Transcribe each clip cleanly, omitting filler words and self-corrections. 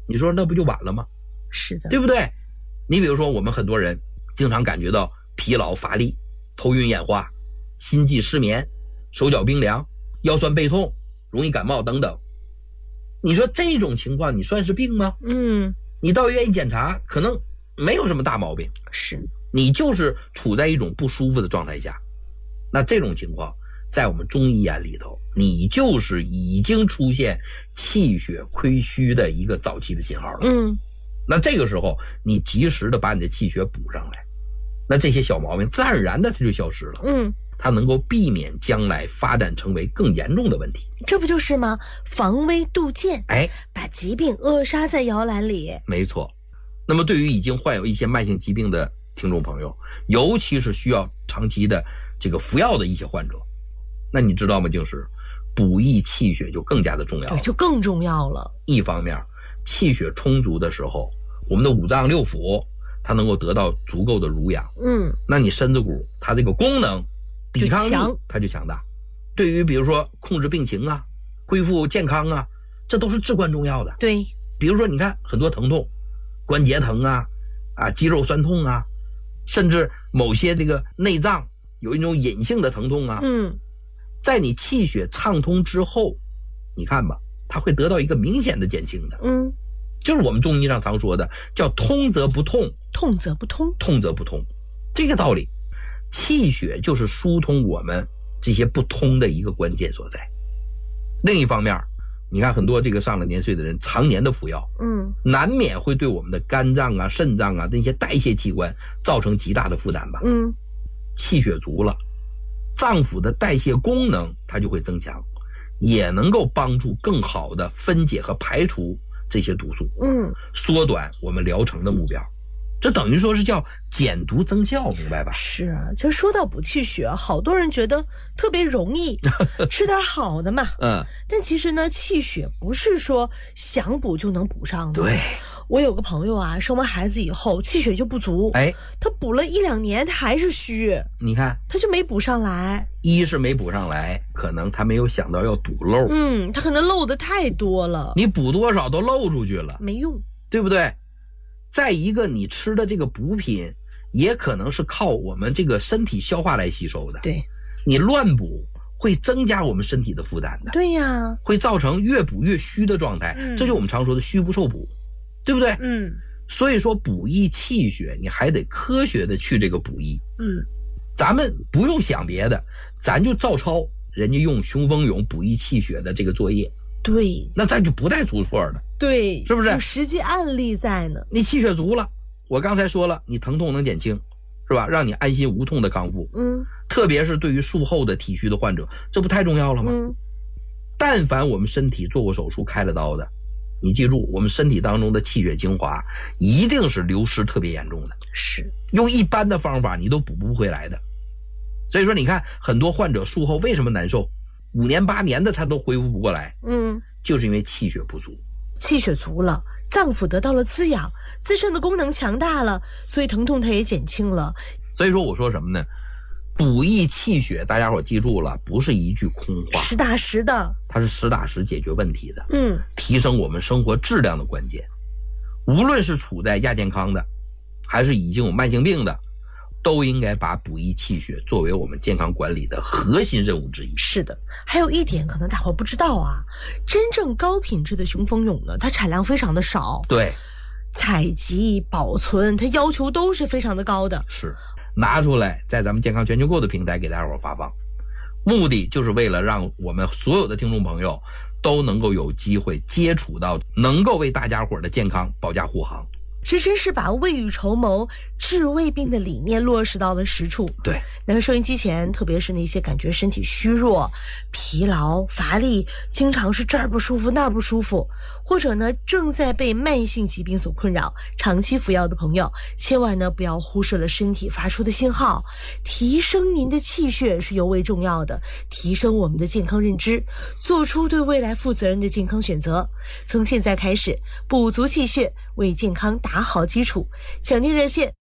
你说那不就晚了吗？ 是的， 对不对？你比如说我们很多人经常感觉到疲劳乏力、头晕眼花、心悸失眠、手脚冰凉、腰酸背痛、容易感冒等等。你说这种情况你算是病吗？你到医院一检查，可能没有什么大毛病， 是你就是处在一种不舒服的状态下。那这种情况在我们中医眼里头，你就是已经出现气血亏虚的一个早期的信号了。那这个时候你及时的把你的气血补上来，那这些小毛病自然而然的它就消失了。它能够避免将来发展成为更严重的问题。 这不就是吗？防微杜渐，把疾病扼杀在摇篮里。 没错。那么对于已经患有一些慢性疾病的听众朋友，尤其是需要长期的这个服药的一些患者，那你知道吗？就是补益气血就更加的重要了。 就更重要了。 一方面气血充足的时候，我们的五脏六腑它能够得到足够的濡养，那你身子骨它这个功能抵抗力它就强大。对于比如说控制病情啊、恢复健康啊，这都是至关重要的。 对， 比如说你看很多疼痛，关节疼啊、肌肉酸痛啊，甚至某些这个内脏有一种隐性的疼痛啊，在你气血畅通之后，你看吧，它会得到一个明显的减轻的。就是我们中医上常说的叫通则不痛， 痛则不通， 痛则不通，这个道理。气血就是疏通我们这些不通的一个关键所在。另一方面，你看很多这个上了年岁的人常年的服药，难免会对我们的肝脏啊、肾脏啊那些代谢器官造成极大的负担吧。气血足了，脏腑的代谢功能它就会增强，也能够帮助更好的分解和排除这些毒素，缩短我们疗程的目标。这等于说是叫减毒增效，明白吧？ 是啊，就说到补气血，好多人觉得特别容易吃点好的嘛。但其实呢，气血不是说想补就能补上的。 对， 我有个朋友啊，生完孩子以后气血就不足，他补了1-2年他还是虚， 你看他就没补上来。 一是没补上来，可能他没有想到要堵漏， 他可能漏的太多了， 你补多少都漏出去了， 没用， 对不对？再一个，你吃的这个补品也可能是靠我们这个身体消化来吸收的， 对， 你乱补会增加我们身体的负担的， 对呀， 会造成越补越虚的状态，这就是我们常说的虚不受补，对不对？所以说补益气血，你还得科学的去这个补益。咱们不用想别的，咱就照抄人家用雄风勇补益气血的这个作业， 对， 那咱就不带出错的， 对， 是不是？ 有实际案例在呢。 你气血足了，我刚才说了，你疼痛能减轻，是吧？让你安心无痛的康复。特别是对于术后的体虚的患者，这不太重要了吗？但凡我们身体做过手术开了刀的，你记住，我们身体当中的气血精华一定是流失特别严重的， 是用一般的方法你都补不回来的。所以说你看很多患者术后为什么难受，5年8年的他都恢复不过来，就是因为气血不足。 气血足了，脏腑得到了滋养，自身的功能强大了，所以疼痛它也减轻了。 所以说我说什么呢？补益气血，大家伙记住了，不是一句空话， 实打实的， 它是实打实解决问题的，提升我们生活质量的关键。无论是处在亚健康的，还是已经有慢性病的，都应该把补益气血作为我们健康管理的核心任务之一。 是的，还有一点可能大伙不知道啊，真正高品质的雄风勇呢，它产量非常的少， 对， 采集保存它要求都是非常的高的， 是拿出来在咱们健康全球购的平台给大家伙发放，目的就是为了让我们所有的听众朋友都能够有机会接触到能够为大家伙的健康保驾护航。 这真是把未雨绸缪、治未病的理念落实到了实处。 对， 那个收音机前，特别是那些感觉身体虚弱、疲劳、乏力，经常是这儿不舒服那儿不舒服，或者呢正在被慢性疾病所困扰、长期服药的朋友，千万呢不要忽视了身体发出的信号，提升您的气血是尤为重要的，提升我们的健康认知，做出对未来负责任的健康选择。从现在开始，补足气血，为健康打好基础。抢订热线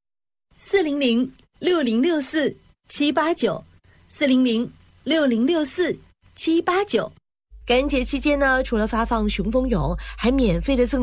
400-6064-789，400-6064-789。感恩节期间呢，除了发放雄风勇，还免费的赠